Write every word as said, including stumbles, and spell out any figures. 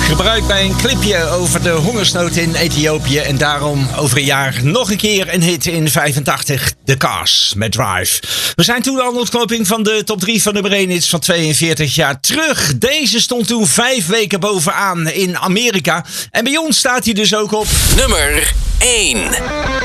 Gebruikt bij een clipje over de hongersnood in Ethiopië. En daarom over een jaar nog een keer een hit in vijfentachtig. The Cars met Drive. We zijn toen aan de ontknoping van de top drie van nummer één hits van tweeënveertig jaar terug. Deze stond toen vijf weken bovenaan in Amerika. En bij ons staat hij dus ook op nummer één.